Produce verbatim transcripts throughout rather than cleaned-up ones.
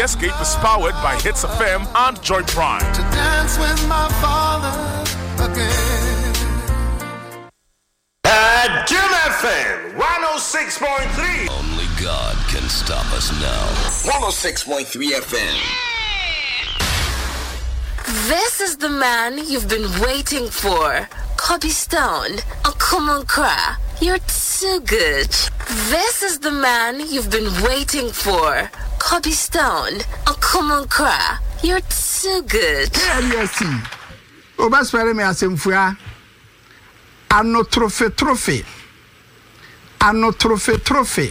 Escape is powered by Hits F M and Joy Prime. To dance with my father again. At Jim F M one oh six point three. Only God can stop us now. one oh six point three F M. This is the man you've been waiting for. Kobe Stone. Oh, come on, Kra. You're too good. This is the man you've been waiting for. Kobe Stone. Oh, come on, Kra. You're too good. Yes, Obas Feremi Asemfua. Ano trophy trophy. Ano trophy trophy.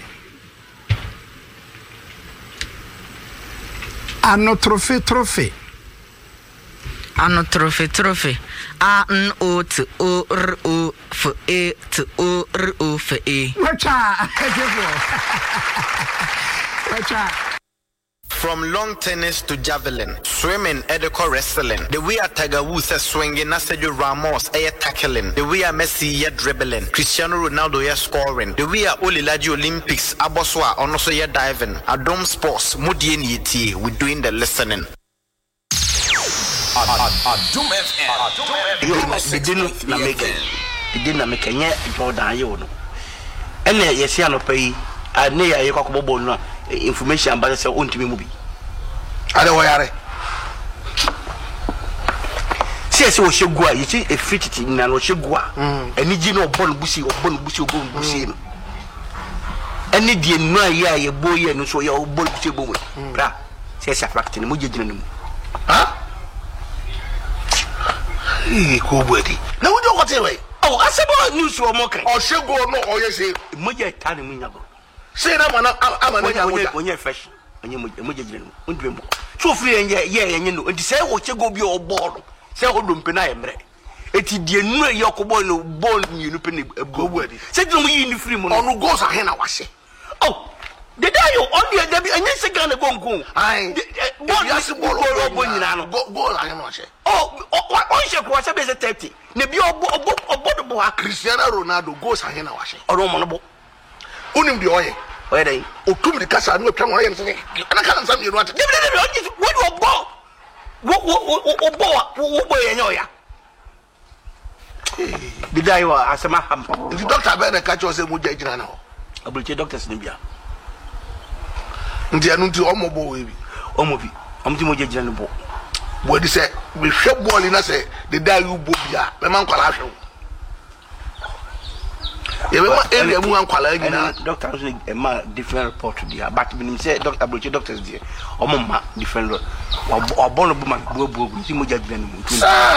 Ano trophy trophy. Ano trophy trophy. A N O T O R O F E T O R O F E. Wacha. Wacha. From long tennis to javelin, swimming, edico wrestling. The way a Tiger Woods is swinging, Sergio Ramos is tackling. The way a Messi is dribbling, Cristiano Ronaldo is scoring. The way a Olilaji Olympics, Aboswa, also is diving. Adom Sports, Mudi Nieti, we're doing the listening. Adom F M. Didn't na make it. Didn't na make it. Jordan, you know. And yes, you know, pay. I near you cock bobo information about the own to me movie. I don't worry. See, so she go. You see a fitted in an Oshigua. And you know, Bon Bussy or Bon Bussy or Bon Bussy. And you didn't know, yeah, your boy and so your Bon Bussy boy. Bra, says a fact in the Mujin. Huh? He cool worthy. Now, we don't want to wait. Oh, I said, what news for mocking? Or she'll go no, or you say, Muja telling me. Say that man, I'm an when you're fresh, when you're Mujin. So free and yeah, yeah, and you know, and say what you go be your ball. Say, what don't penny. It's the new Yokobo no ball, you penny go worthy. Say to me in the free money. No goes a hen, I was. Oh, the day you only a debut and yes, again, a gong gong. I go, go, I am not. Oh, what shall was a better thirty. Maybe your book or Cristiano Ronaldo goes a hen, I was. Or Romanabo. Unim the oil. Where they? Oh, come to Casa, no come away and say, and I can't tell you what. What you bought? What, what, what, what, what, boy, and yoya. The day you are as a maham. The doctor better catch us a mujajano. I will take doctors in Libya. Nti anu nti omo bo we bi omo bi omo ti mo je jira bo bo di say we hwe ball na say the day you bo bia me man kwala hwe e be ma area mu an kwala gina doctor e ma different report dia but binim say doctor abrochi doctors dia omo ma different o bo no bo ma bo bo ti mo je jira no